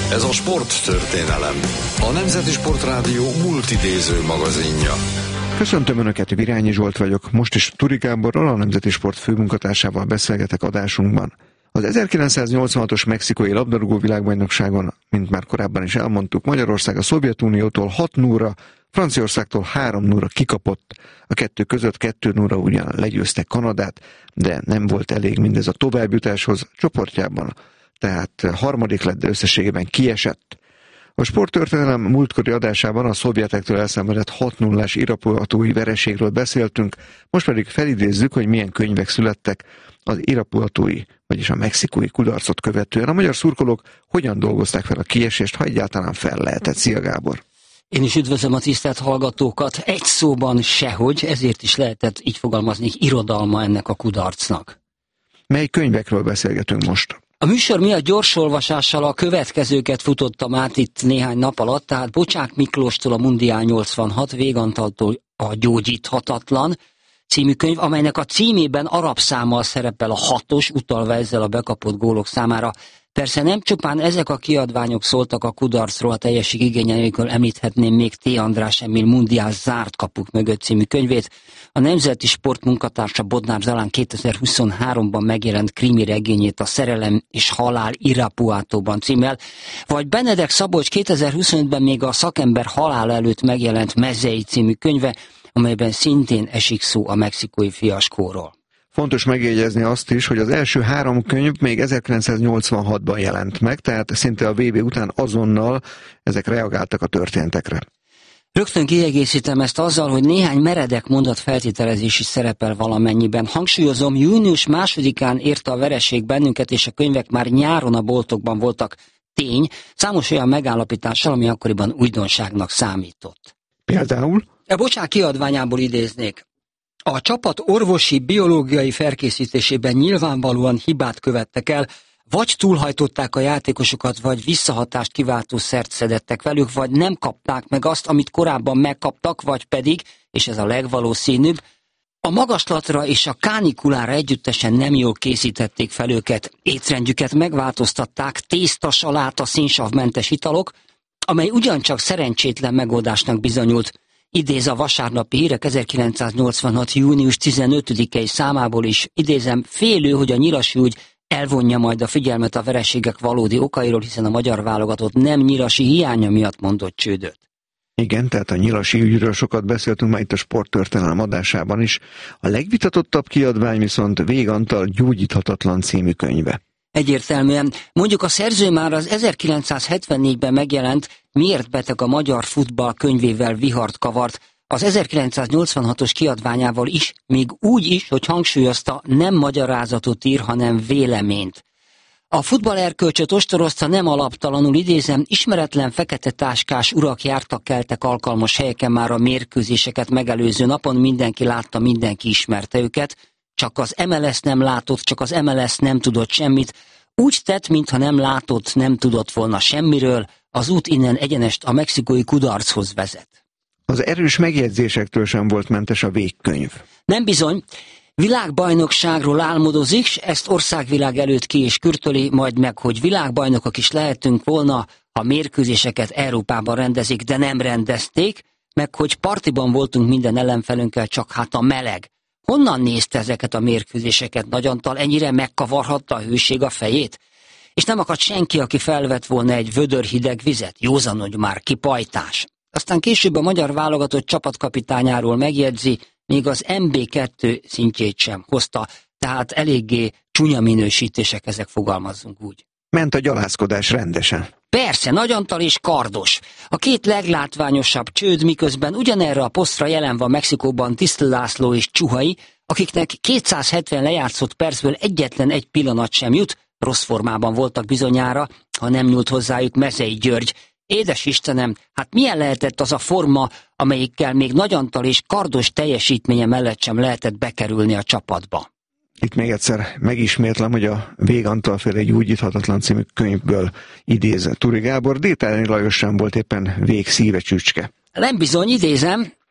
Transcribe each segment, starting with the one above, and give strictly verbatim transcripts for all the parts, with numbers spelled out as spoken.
Ez a sporttörténelem, a Nemzeti Sportrádió multidéző magazinja. Köszöntöm Önöket, Virányi Zsolt vagyok. Most is Turi Gáborral, a Nemzeti Sport főmunkatársával beszélgetek adásunkban. Az ezerkilencszáznyolcvanhatos mexikói labdarúgó világbajnokságon, mint már korábban is elmondtuk, Magyarország a Szovjetuniótól hat nulla, Franciaországtól három nulla kikapott. A kettő között kettő nulla ugyan legyőzte Kanadát, de nem volt elég mindez a továbbjutáshoz, csoportjában tehát harmadik lett, de összességében kiesett. A sporttörténelem múltkori adásában a szovjetektől elszenvedett hat nullás irapuatói vereségről beszéltünk, most pedig felidézzük, hogy milyen könyvek születtek az irapuatói, vagyis a mexikói kudarcot követően. A magyar szurkolók hogyan dolgozták fel a kiesést, ha egyáltalán fel lehetett? Szia, Gábor! Én is üdvözlöm a tisztelt hallgatókat. Egy szóban sehogy, ezért is lehetett így fogalmazni, irodalma ennek a kudarcnak. Mely könyvekről beszélgetünk most? A műsor miatt gyorsolvasással a következőket futottam át itt néhány nap alatt, tehát Bocsák Miklóstól a Mundiál nyolcvanhat, Végantaltól a Gyógyíthatatlan című könyv, amelynek a címében arab számmal szerepel a hatos, utalva ezzel a bekapott gólok számára. Persze nem csupán ezek a kiadványok szóltak a kudarcról, a teljesség igénye nélkül említhetném még T. András Emil Mundiál zárt kapuk mögött című könyvét. A Nemzeti Sport munkatársa Bodnár Zalán kétezer-huszonháromban megjelent krimi regényét, a Szerelem és halál Irapuatóban címmel, vagy Benedek Szabolcs kétezer-huszonötben még a Szakember halál előtt megjelent Mezei című könyve, amelyben szintén esik szó a mexikói fiaskóról. Fontos megjegyezni azt is, hogy az első három könyv még ezerkilencszáznyolcvanhatban jelent meg, tehát szinte a vé bé után azonnal ezek reagáltak a történtekre. Rögtön kiegészítem ezt azzal, hogy néhány meredek mondat feltételezés is szerepel valamennyiben. Hangsúlyozom, június másodikán érte a vereség bennünket, és a könyvek már nyáron a boltokban voltak. Tény, számos olyan megállapítással, ami akkoriban újdonságnak számított. Például? A Bocsák kiadványából idéznék. A csapat orvosi, biológiai felkészítésében nyilvánvalóan hibát követtek el, vagy túlhajtották a játékosokat, vagy visszahatást kiváltó szert szedettek velük, vagy nem kapták meg azt, amit korábban megkaptak, vagy pedig, és ez a legvalószínűbb, a magaslatra és a kánikulára együttesen nem jól készítették fel őket. Étrendjüket megváltoztatták, tészta, saláta, szénsavmentes italok, amely ugyancsak szerencsétlen megoldásnak bizonyult. Idéz a Vasárnapi Hírek ezerkilencszáznyolcvanhat. június tizenötödikei számából is, idézem, félő, hogy a Nyirasi ügy elvonja majd a figyelmet a vereségek valódi okairól, hiszen a magyar válogatott nem Nyirasi hiánya miatt mondott csődöt. Igen, tehát a Nyirasi ügyről sokat beszéltünk már itt a sporttörténelem adásában is. A legvitatottabb kiadvány viszont Vég Antal Gyógyíthatatlan című könyve. Egyértelműen. Mondjuk a szerző már az ezerkilencszázhetvennégyben megjelent Miért beteg a magyar futball könyvével vihart kavart, az ezerkilencszáznyolcvanhatos kiadványával is, még úgy is, hogy hangsúlyozta, nem magyarázatot ír, hanem véleményt. A futballerkölcsöt ostorozta, nem alaptalanul, idézem, ismeretlen fekete táskás urak jártak keltek alkalmas helyeken már a mérkőzéseket megelőző napon, mindenki látta, mindenki ismerte őket, csak az em el es nem látott, csak az em el es nem tudott semmit, úgy tett, mintha nem látott, nem tudott volna semmiről, az út innen egyenest a mexikói kudarchoz vezet. Az erős megjegyzésektől sem volt mentes a végkönyv. Nem bizony. Világbajnokságról álmodozik, s ezt országvilág előtt ki és kürtöli, majd meg, hogy világbajnokok is lehetünk volna, ha mérkőzéseket Európában rendezik, de nem rendezték, meg hogy partiban voltunk minden ellenfelünkkel, csak hát a meleg. Honnan nézte ezeket a mérkőzéseket Nagy Antal, ennyire megkavarhatta a hőség a fejét? És nem akadt senki, aki felvett volna egy vödör hideg vizet, józanodj már ki pajtás. Aztán később a magyar válogatott csapatkapitányáról megjegyzi, még az em bé kettő szintjét sem hozta, tehát eléggé csúnya minősítések, ezek, fogalmazzunk úgy. Ment a gyalázkodás rendesen. Persze, Nagy Antal és Kardos. A két leglátványosabb csőd, miközben ugyanerre a posztra jelen van Mexikóban Tisztl László és Csuhai, akiknek kétszázhetven lejátszott percből egyetlen egy pillanat sem jut, rossz formában voltak bizonyára, ha nem nyúlt hozzájuk Mezei György. Édes Istenem, hát milyen lehetett az a forma, amelyikkel még Nagy Antal és Kardos teljesítménye mellett sem lehetett bekerülni a csapatba? Itt még egyszer megismétlem, hogy a Vég Antal féle Gyógyíthatatlan című könyvből idéz Turi Gábor, Détáni Lajos sem volt éppen Vég szíve csücske. Nem bizony, idézem,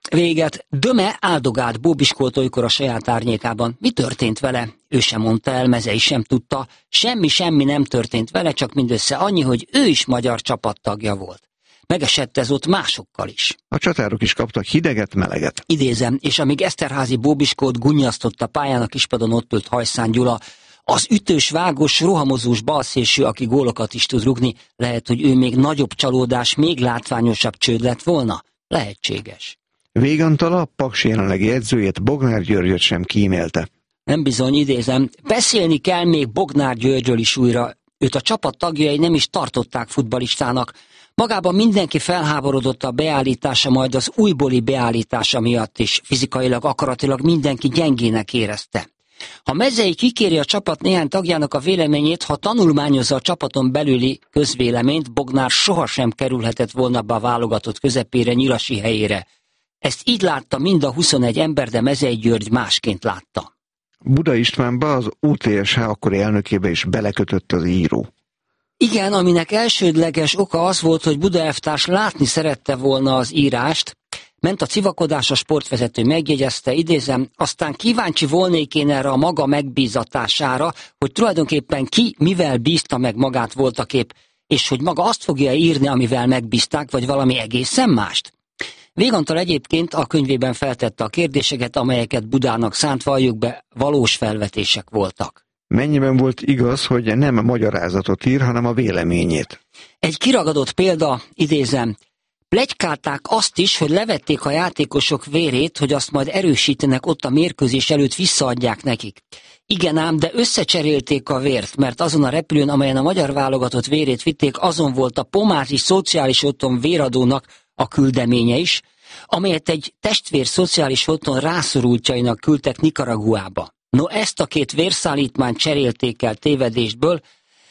Véget. Döme áldogált Bóbiskolt olykor a saját árnyékában. Mi történt vele? Ő sem mondta el, Mezei sem tudta. Semmi-semmi nem történt vele, csak mindössze annyi, hogy ő is magyar csapattagja volt. Megesett ez ott másokkal is. A csatárok is kaptak hideget, meleget. Idézem, és amíg Eszterházy Bóbiskót gunnyasztott a pályán, a kispadon ott ült Hajszán Gyula, az ütős, vágos, rohamozós balszélső, aki gólokat is tud rugni, lehet, hogy ő még nagyobb csalódás, még látványosabb csőd lett volna? Lehetséges. Végantala a Paks jelenlegi edzőjét, Bognár Györgyöt sem kímélte. Nem bizony, idézem, beszélni kell még Bognár Györgyről is újra. Őt a csapat tagjai nem is tartották futballistának. Magában mindenki felháborodott a beállítása, majd az újbóli beállítása miatt is. Fizikailag, akaratilag mindenki gyengének érezte. Ha Mezei kikéri a csapat néhány tagjának a véleményét, ha tanulmányozza a csapaton belüli közvéleményt, Bognár sohasem kerülhetett volna be a válogatott közepére, Nyilasi helyére. Ezt így látta mind a huszonegy ember, de Mezei György másként látta. Buda Istvánba, az u té es há akkori elnökébe is belekötött az író. Igen, aminek elsődleges oka az volt, hogy Buda elvtárs látni szerette volna az írást. Ment a civakodás, a sportvezető megjegyezte, idézem, aztán kíváncsi volnék én erre a maga megbízatására, hogy tulajdonképpen ki mivel bízta meg magát voltaképp, és hogy maga azt fogja írni, amivel megbízták, vagy valami egészen mást. Végantól egyébként a könyvében feltette a kérdéseket, amelyeket Budának szánt, valljuk be, valós felvetések voltak. Mennyiben volt igaz, hogy nem a magyarázatot ír, hanem a véleményét? Egy kiragadott példa, idézem, pletykálták azt is, hogy levették a játékosok vérét, hogy azt majd erősítenek ott a mérkőzés előtt, visszaadják nekik. Igen ám, de összecserélték a vért, mert azon a repülőn, amelyen a magyar válogatott vérét vitték, azon volt a Pomázi Szociális Otthon véradónak a küldeménye is, amelyet egy testvér szociális otthon rászorultjainak küldtek Nikaraguába. No, ezt a két vérszállítmányt cserélték el tévedésből,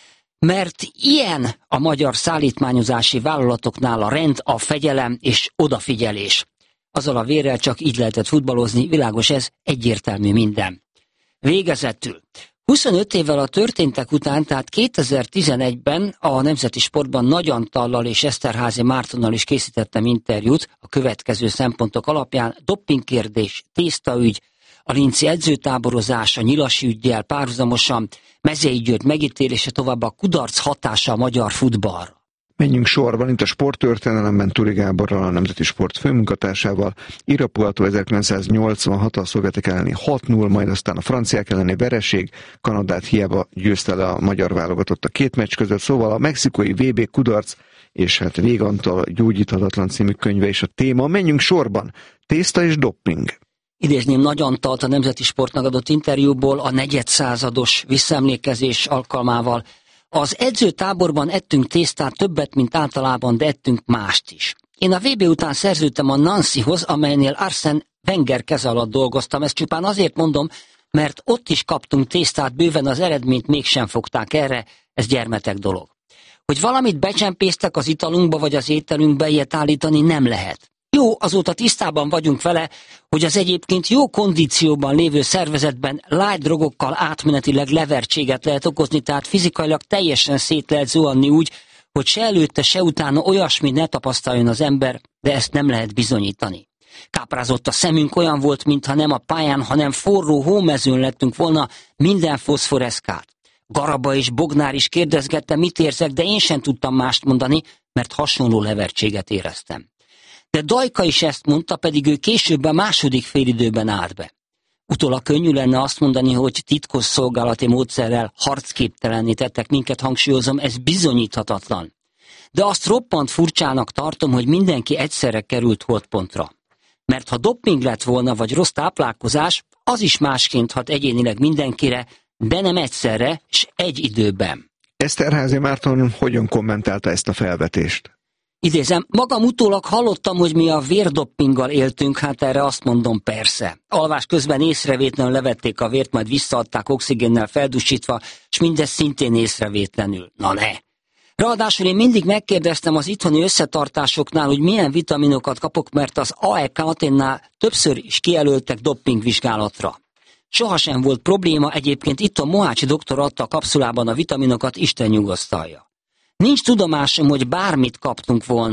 mert ilyen a magyar szállítmányozási vállalatoknál a rend, a fegyelem és odafigyelés. Azzal a vérrel csak így lehetett futballozni, világos ez, egyértelmű minden. Végezetül. huszonöt évvel a történtek után, tehát kétezer-tizenegyben a Nemzeti Sportban Nagy Antallal és Eszterházy Mártonnal is készítettem interjút a következő szempontok alapján: dopingkérdés, tésztaügy, a linci edzőtáborozás, a Nyilasi üggyel párhuzamosan, Mezei György megítélése, tovább a kudarc hatása a magyar futballra. Menjünk sorban, itt a sporttörténelemben Turi Gáborral, a Nemzeti Sport főmunkatársával. Irapuato ezerkilencszáznyolcvanhat, a szovjetek elleni hat null, majd aztán a franciák elleni vereség, Kanadát hiába győzte le a magyar válogatott a két meccs között, szóval a mexikói vé bé kudarc, és hát Végantól gyógyíthatatlan című könyve is a téma. Menjünk sorban, tészta és dopping. Idézném Nagy Antalt a Nemzeti Sportnak adott interjúból a negyedszázados visszaemlékezés alkalmával. Az edzőtáborban ettünk tésztát többet, mint általában, de ettünk mást is. Én a vé bé után szerződtem a Nancyhoz, amelynél Arsène Wenger keze alatt dolgoztam. Ezt csupán azért mondom, mert ott is kaptunk tésztát bőven, az eredményt mégsem fogták erre, ez gyermetek dolog. Hogy valamit becsempésztek az italunkba vagy az ételünkbe, ilyet állítani nem lehet. Jó, azóta tisztában vagyunk vele, hogy az egyébként jó kondícióban lévő szervezetben light drogokkal átmenetileg levertséget lehet okozni, tehát fizikailag teljesen szét lehet zuhanni úgy, hogy se előtte, se utána olyasmi ne tapasztaljon az ember, de ezt nem lehet bizonyítani. Káprázott a szemünk, olyan volt, mintha nem a pályán, hanem forró hómezőn lettünk volna, minden foszforeszkált. Garaba és Bognár is kérdezgette, mit érzek, de én sem tudtam mást mondani, mert hasonló levertséget éreztem. De Dajka is ezt mondta, pedig ő később a második félidőben állt be. Utólag könnyű lenne azt mondani, hogy titkos szolgálati módszerrel harcképtelenné tettek minket, hangsúlyozom, ez bizonyíthatatlan. De azt roppant furcsának tartom, hogy mindenki egyszerre került holdpontra. Mert ha doping lett volna, vagy rossz táplálkozás, az is másként hat egyénileg mindenkire, de nem egyszerre, és egy időben. Eszterházy Márton hogyan kommentálta ezt a felvetést? Idézem, magam utólag hallottam, hogy mi a vérdoppinggal éltünk, hát erre azt mondom, persze. Alvás közben észrevétlenül levették a vért, majd visszaadták oxigénnel feldusítva, és mindez szintén észrevétlenül. Na ne! Ráadásul én mindig megkérdeztem az itthoni összetartásoknál, hogy milyen vitaminokat kapok, mert az á e ká Aténnál többször is kijelöltek doppingvizsgálatra. Sohasem volt probléma, egyébként itt a Mohácsi doktor adta a kapszulában a vitaminokat, Isten nyugosztalja. Nincs tudomásom, hogy bármit kaptunk volna.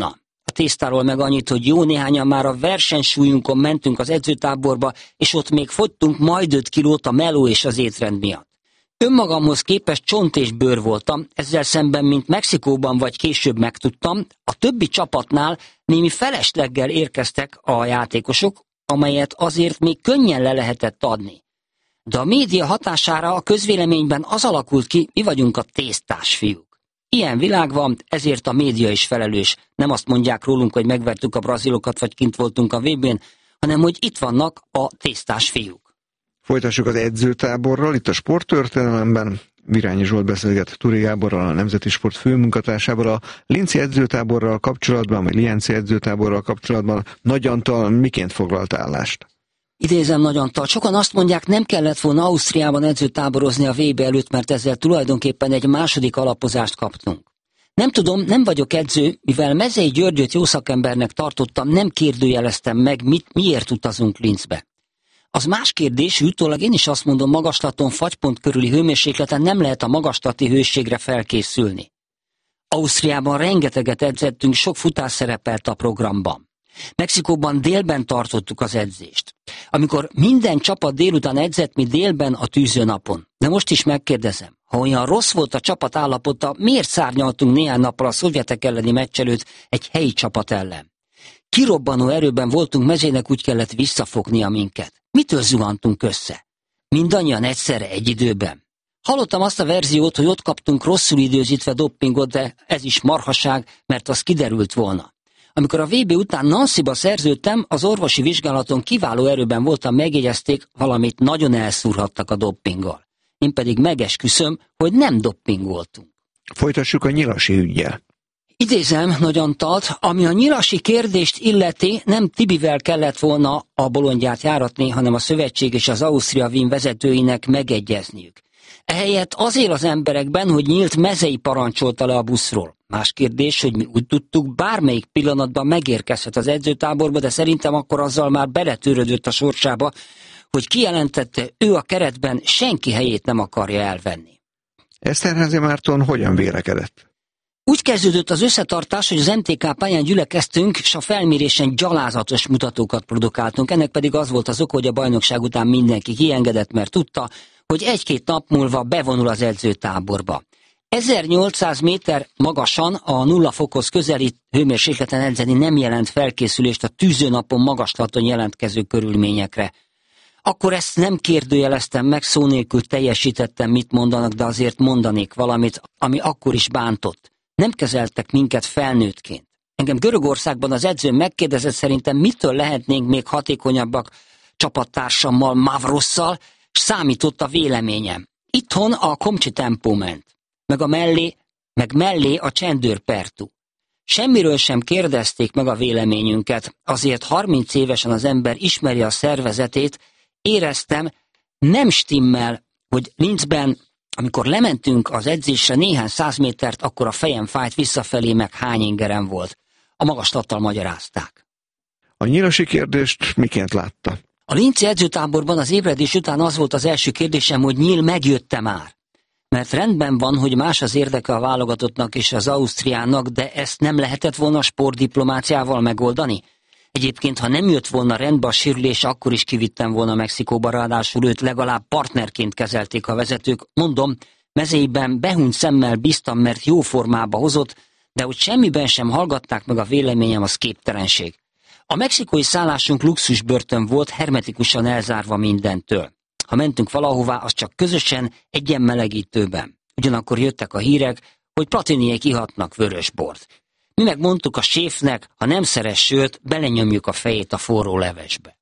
A tésztáról meg annyit, hogy jó néhányan már a versenysúlyunkon mentünk az edzőtáborba, és ott még fogytunk majd öt kilót a meló és az étrend miatt. Önmagamhoz képest csont és bőr voltam, ezzel szemben, mint Mexikóban vagy később megtudtam, a többi csapatnál némi felesleggel érkeztek a játékosok, amelyet azért még könnyen le lehetett adni. De a média hatására a közvéleményben az alakult ki, mi vagyunk a tésztás fiúk. Ilyen világ van, ezért a média is felelős. Nem azt mondják rólunk, hogy megvertük a brazilokat, vagy kint voltunk a vé bén, hanem hogy itt vannak a tésztás fiúk. Folytassuk az edzőtáborral, itt a sporttörténelemben. Virányi Zsolt beszélget Turi Gáborral, a Nemzeti Sport főmunkatársával. A linci edzőtáborral kapcsolatban, vagy lienci edzőtáborral kapcsolatban Nagy Antal miként foglalt állást? Idézem Nagy Antal, sokan azt mondják, nem kellett volna Ausztriában edzőtáborozni a vé bé előtt, mert ezzel tulajdonképpen egy második alapozást kaptunk. Nem tudom, nem vagyok edző, mivel Mezei Györgyöt jó szakembernek tartottam, nem kérdőjeleztem meg, mit, miért utazunk Linzbe. Az más kérdés, utólag én is azt mondom, magaslaton, fagypont körüli hőmérsékleten nem lehet a magaslati hőségre felkészülni. Ausztriában rengeteget edzettünk, sok futás szerepelt a programban. Mexikóban délben tartottuk az edzést. Amikor minden csapat délután edzett, mi délben a tűzőnapon. De most is megkérdezem, ha olyan rossz volt a csapat állapota, miért szárnyaltunk néhány nappal a szovjetek elleni meccs előtt egy helyi csapat ellen? Kirobbanó erőben voltunk, Mezének úgy kellett visszafognia minket. Mitől zuhantunk össze? Mindannyian egyszerre egy időben. Hallottam azt a verziót, hogy ott kaptunk rosszul időzítve doppingot, de ez is marhaság, mert az kiderült volna. Amikor a vé bé után Nancyba szerződtem, az orvosi vizsgálaton kiváló erőben voltam, megjegyezték, valamit nagyon elszúrhattak a doppinggal. Én pedig megesküszöm, hogy nem doppingoltunk. Folytassuk a nyilasi üggyel. Idézem Nagy Antalt, ami a nyilasi kérdést illeti, nem Tibivel kellett volna a bolondját járatni, hanem a szövetség és az Ausztria Wien vezetőinek megegyezniük. Ehelyett az él az emberekben, hogy Nyílt Mezei parancsolta le a buszról. Más kérdés, hogy mi úgy tudtuk, bármelyik pillanatban megérkezhet az edzőtáborba, de szerintem akkor azzal már beletörődött a sorsába, hogy kijelentette, ő a keretben senki helyét nem akarja elvenni. Eszterházy Márton hogyan vélekedett? Úgy kezdődött az összetartás, hogy az em té ká pályán gyülekeztünk, és a felmérésen gyalázatos mutatókat produkáltunk. Ennek pedig az volt az ok, hogy a bajnokság után mindenki kiengedett, mert tudta, hogy egy-két nap múlva bevonul az edzőtáborba. ezernyolcszáz méter magasan a nulla fokhoz közeli hőmérsékleten edzeni nem jelent felkészülést a tűzőnapon magaslaton jelentkező körülményekre. Akkor ezt nem kérdőjeleztem meg, szó nélkül teljesítettem, mit mondanak, de azért mondanék valamit, ami akkor is bántott. Nem kezeltek minket felnőttként. Engem Görögországban az edzőm megkérdezett, szerintem mitől lehetnénk még hatékonyabbak csapattársammal, Mavrosszal, és számított a véleményem. Itthon a Komcsi tempó ment, meg a mellé, meg mellé a Csendőr Pertu. Semmiről sem kérdezték meg a véleményünket, azért harminc évesen az ember ismeri a szervezetét, éreztem, nem stimmel, hogy Linzben, amikor lementünk az edzésre néhány száz métert, akkor a fejem fájt, visszafelé meg hány ingerem volt. A magaslattal magyarázták. A nyilasi kérdést miként látta? A linci edzőtáborban az ébredés után az volt az első kérdésem, hogy Nyíl megjött-e már. Mert rendben van, hogy más az érdeke a válogatottnak és az Ausztriának, de ezt nem lehetett volna sportdiplomáciával megoldani? Egyébként, ha nem jött volna rendbe a sérülés, akkor is kivittem volna Mexikóba, ráadásul őt legalább partnerként kezelték a vezetők. Mondom, Mezeiben behunyt szemmel bíztam, mert jó formába hozott, de hogy semmiben sem hallgatták meg a véleményem, az képtelenség. A mexikói szállásunk luxusbörtön volt, hermetikusan elzárva mindentől. Ha mentünk valahová, az csak közösen, egyen melegítőben. Ugyanakkor jöttek a hírek, hogy Platiniék ihatnak vörösbort. Mi meg mondtuk a séfnek, ha nem szeres sört, belenyomjuk a fejét a forró levesbe.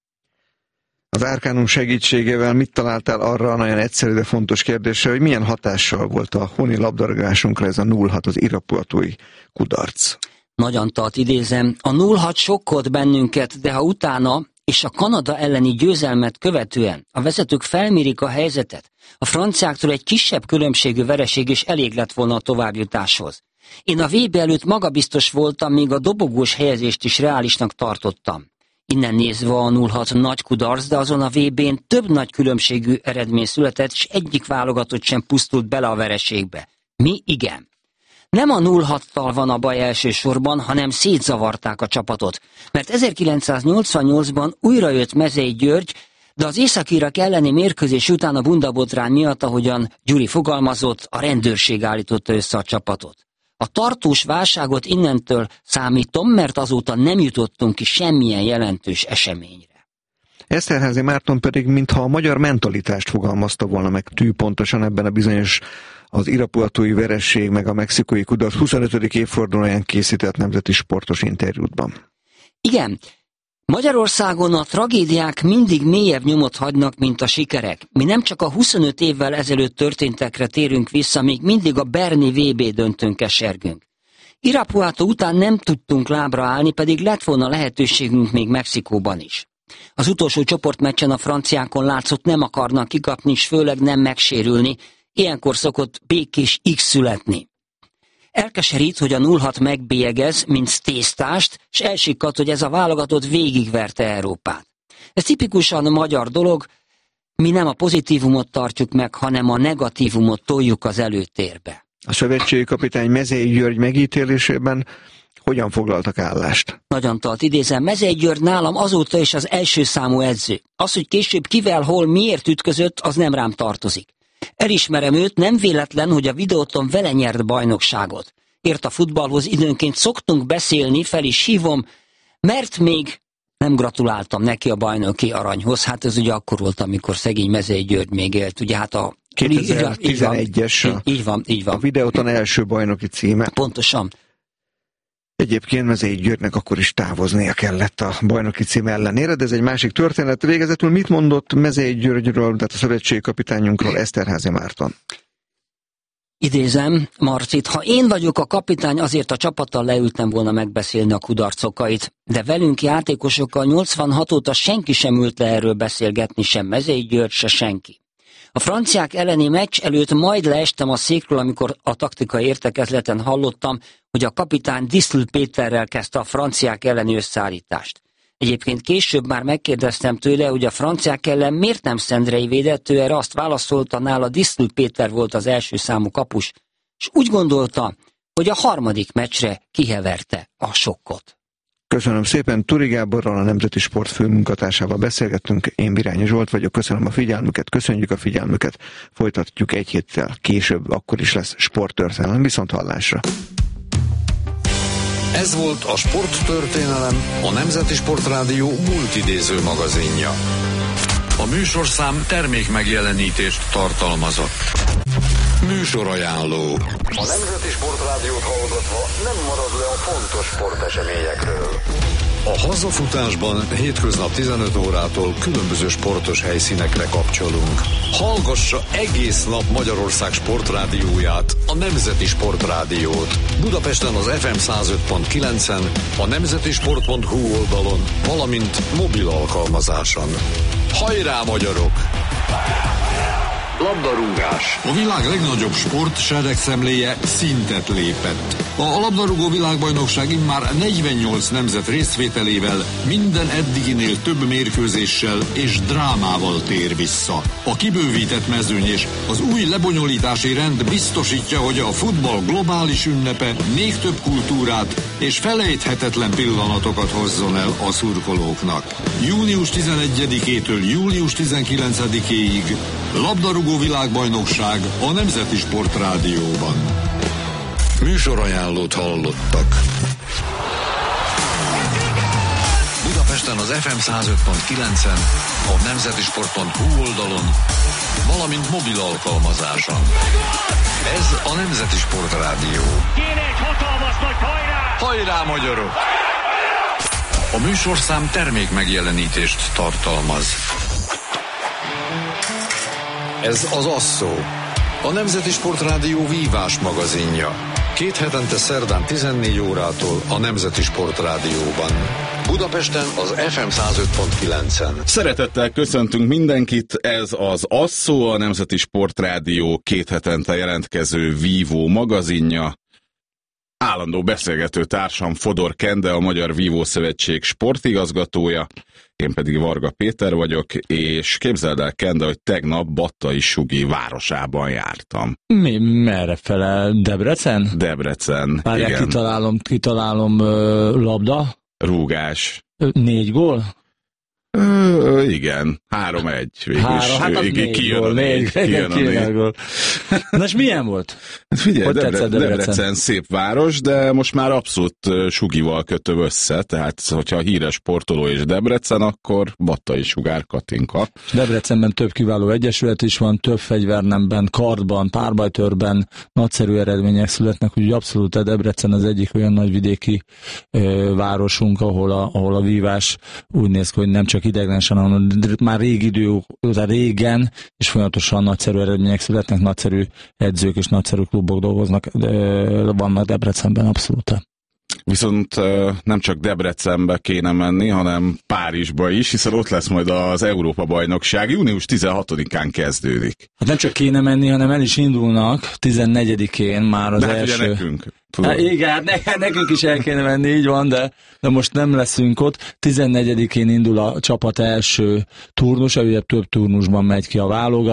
Az Arcanum segítségével mit találtál arra a nagyon egyszerű, de fontos kérdésre, hogy milyen hatással volt a honi labdarúgásunkra ez a nulla hat, az irapuatói kudarc? Nagy Antalt idézem, a nulla hat sokkolt bennünket, de ha utána és a Kanada elleni győzelmet követően a vezetők felmérik a helyzetet, a franciáktól egy kisebb különbségű vereség is elég lett volna a továbbjutáshoz. Én a vé bé előtt magabiztos voltam, még a dobogós helyezést is reálisnak tartottam. Innen nézve a nulla hat nagy kudarc, de azon a vé bén több nagy különbségű eredmény született, és egyik válogatott sem pusztult bele a vereségbe. Mi igen. Nem a nulla hattal van a baj elsősorban, hanem szétzavarták a csapatot. Mert ezerkilencszáznyolcvannyolcban újra jött Mezei György, de az északírak elleni mérkőzés után a bundabotrány miatt, ahogyan Gyuri fogalmazott, a rendőrség állította össze a csapatot. A tartós válságot innentől számítom, mert azóta nem jutottunk ki semmilyen jelentős eseményre. Eszterházy Márton pedig mintha a magyar mentalitást fogalmazta volna meg tűpontosan ebben a bizonyos az irapuatói veresség meg a mexikói kudarc huszonötödik évfordulóján készített nemzeti sportos interjútban. Igen, Magyarországon a tragédiák mindig mélyebb nyomot hagynak, mint a sikerek. Mi nem csak a huszonöt évvel ezelőtt történtekre térünk vissza, még mindig a berni vé bé döntőn kesergünk. Irapuato után nem tudtunk lábra állni, pedig lett volna lehetőségünk még Mexikóban is. Az utolsó csoportmeccsen a franciákon látszott, nem akarnak kikapni, és főleg nem megsérülni. Ilyenkor szokott békés X születni. Elkeserít, hogy a nulla hat megbélyegez, mint tésztást, és elsikkadt, hogy ez a válogatott végigverte Európát. Ez tipikusan magyar dolog, mi nem a pozitívumot tartjuk meg, hanem a negatívumot toljuk az előtérbe. A szövetségi kapitány Mezei György megítélésében hogyan foglaltak állást? Nagyon tart idézem, Mezei György nálam azóta is az első számú edző. Az, hogy később kivel, hol, miért ütközött, az nem rám tartozik. Elismerem őt, nem véletlen, hogy a videóton vele nyert bajnokságot. Ért a futballhoz, időnként szoktunk beszélni, fel is hívom, mert még nem gratuláltam neki a bajnoki aranyhoz. Hát ez ugye akkor volt, amikor szegény Mezei György még élt. Ugye hát a kétezer-tizenegyes így, így van, így van. A videóton első bajnoki címe. Pontosan. Egyébként Mezei Györgynek akkor is távoznia kellett a bajnoki cím ellenére, de ez egy másik történet. Végezetül mit mondott Mezei Györgyről, tehát a szövetségi kapitányunkról Eszterházy Márton? Idézem Marcit, ha én vagyok a kapitány, azért a csapattal leültem volna megbeszélni a kudarcokait, de velünk játékosokkal nyolcvanhat óta senki sem ült le erről beszélgetni, sem Mezei György, se senki. A franciák elleni meccs előtt majd leestem a székről, amikor a taktikai értekezleten hallottam, hogy a kapitány Diszl Péterrel kezdte a franciák elleni összeállítást. Egyébként később már megkérdeztem tőle, hogy a franciák ellen miért nem Szendrei védett, ő erre azt válaszolta, nála Diszl Péter volt az első számú kapus, és úgy gondolta, hogy a harmadik meccsre kiheverte a sokkot. Köszönöm szépen, Turi Gáborral, a Nemzeti Sport főmunkatársával beszélgettünk, én Virányi Zsolt vagyok, köszönöm a figyelmüket, köszönjük a figyelmüket, folytatjuk egy héttel később, akkor is lesz sporttörténelem, viszont hallásra. Ez volt a Sporttörténelem, a Nemzeti Sportrádió multidéző magazinja. A műsorszám termék megjelenítést tartalmazott. Műsorajánló. A Nemzeti Sportrádiót hallgatva nem marad le a fontos sporteseményekről. A hazafutásban hétköznap tizenöt órától különböző sportos helyszínekre kapcsolunk. Hallgassa egész nap Magyarország sportrádióját, a Nemzeti Sportrádiót. Budapesten az ef em száz öt pont kilencen, a nemzetisport pont hu oldalon, valamint mobil alkalmazáson. Hajrá, magyarok! Labdarúgás. A világ legnagyobb sport seregszemléje szintet lépett. A labdarúgó világbajnokság immár negyvennyolc nemzet részvételével, minden eddiginél több mérkőzéssel és drámával tér vissza. A kibővített mezőny és az új lebonyolítási rend biztosítja, hogy a futball globális ünnepe még több kultúrát és felejthetetlen pillanatokat hozzon el a szurkolóknak. június tizenegyedikétől július tizenkilencedikéig labdarúgó világbajnokság a Nemzeti Sportrádióban. Műsorajánlót hallottak. Budapesten az ef em száz öt pont kilencen, a nemzetisport pont hu oldalon, valamint mobil alkalmazáson. Ez a Nemzeti Sportrádió. Kéne egy hatalmas nagy hajrá! Hajrá, magyarok! A műsorszám termék megjelenítést tartalmaz. Ez az Asszó, a Nemzeti Sportrádió vívás magazinja. Két hetente szerdán tizennégy órától a Nemzeti Sportrádióban. Budapesten az ef em száz öt pont kilencen. Szeretettel köszöntünk mindenkit, ez az Asszó, a Nemzeti Sportrádió két hetente jelentkező vívó magazinja. állandó beszélgető társam Fodor Kende, a Magyar Vívó Szövetség sportigazgatója, én pedig Varga Péter vagyok, és képzeld el, Kende, hogy tegnap Battai Sugi városában jártam. Mi, merre fele? Debrecen? Debrecen, Várjál, igen. kitalálom, kitalálom ö, labda. Rúgás. Ö, négy gól? Ö, igen, három egy. Végül Három, is, hát az igen, négy kijön gól, a négy. négy, Kijön a kijön a négy. gól. Na és milyen volt? Hát figyelj, Hogy Debre- tetszett Debrecen? Debrecen? szép város, de most már abszolút uh, Sugival kötöm össze, tehát hogyha híres sportoló és Debrecen, akkor Battai Sugár Katinka. Debrecenben több kiváló egyesület is van, több fegyvernemben, kardban, párbajtőrben nagyszerű eredmények születnek, úgyhogy abszolút a Debrecen az egyik olyan nagy vidéki ö, városunk, ahol a, ahol a vívás úgy néz ki, hogy nem csak ideiglenesen, hanem már régi idő, régen, és folyamatosan nagyszerű eredmények születnek, nagyszerű edzők és nagyszerű klubok dolgoznak, ö, vannak Debrecenben abszolút. Viszont uh, nem csak Debrecenbe kéne menni, hanem Párizsba is, hiszen ott lesz majd az Európa-bajnokság, június tizenhatodikán kezdődik. Hát nem csak kéne menni, hanem el is indulnak tizennégyedikén már az de hát első. ugye nekünk. Hát igen, hát ne, nekünk is el kéne menni, így van, de, de most nem leszünk ott. tizennégyedikén indul a csapat első turnusa, ugye több turnusban megy ki a válogató.